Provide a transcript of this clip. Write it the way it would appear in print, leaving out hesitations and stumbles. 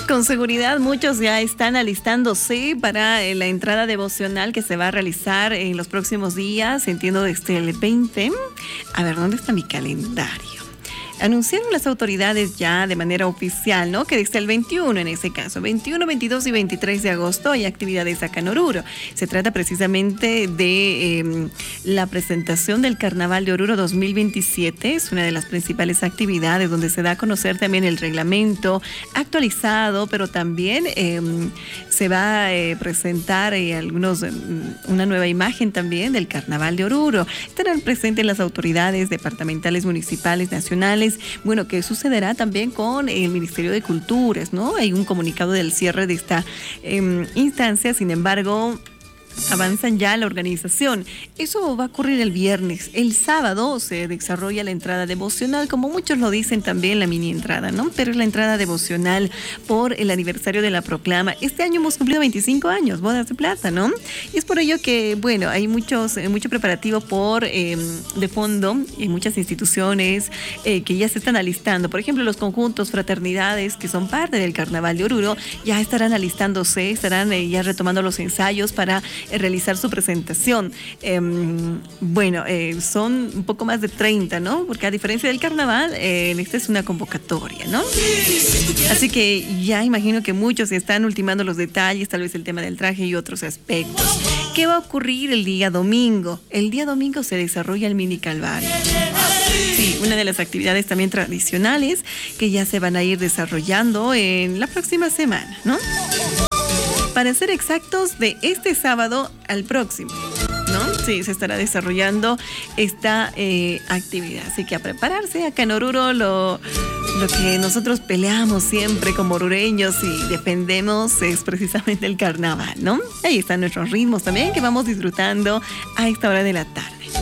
Con seguridad muchos ya están alistándose para la entrada devocional que se va a realizar en los próximos días, entiendo desde el 20. A ver, ¿dónde está mi calendario? Anunciaron las autoridades ya de manera oficial, ¿no? Que desde el 21, en ese caso, 21, 22 y 23 de agosto hay actividades acá en Oruro. Se trata precisamente de la presentación del Carnaval de Oruro 2027. Es una de las principales actividades donde se da a conocer también el reglamento actualizado, pero también se va a presentar una nueva imagen también del Carnaval de Oruro. Estarán presentes las autoridades departamentales, municipales, nacionales. Bueno, ¿qué sucederá también con el Ministerio de Culturas, ¿no? Hay un comunicado del cierre de esta instancia, sin embargo, avanzan ya la organización. Eso va a ocurrir el viernes. El sábado se desarrolla la entrada devocional, como muchos lo dicen también, la mini entrada, ¿no? Pero es la entrada devocional por el aniversario de la proclama. Este año hemos cumplido 25 años, bodas de plata, ¿no? Y es por ello que, bueno, hay mucho preparativo de fondo en muchas instituciones que ya se están alistando. Por ejemplo, los conjuntos, fraternidades que son parte del Carnaval de Oruro ya estarán alistándose, estarán ya retomando los ensayos para realizar su presentación. Son un poco más de 30, ¿no? Porque a diferencia del carnaval, esta es una convocatoria, ¿no? Así que ya imagino que muchos están ultimando los detalles, tal vez el tema del traje y otros aspectos. ¿Qué va a ocurrir el día domingo? El día domingo se desarrolla el mini calvario. Sí, una de las actividades también tradicionales que ya se van a ir desarrollando en la próxima semana, ¿no? Para ser exactos, de este sábado al próximo, ¿no? Sí, se estará desarrollando esta actividad. Así que a prepararse. Acá en Oruro lo que nosotros peleamos siempre como orureños y defendemos es precisamente el carnaval, ¿no? Ahí están nuestros ritmos también que vamos disfrutando a esta hora de la tarde.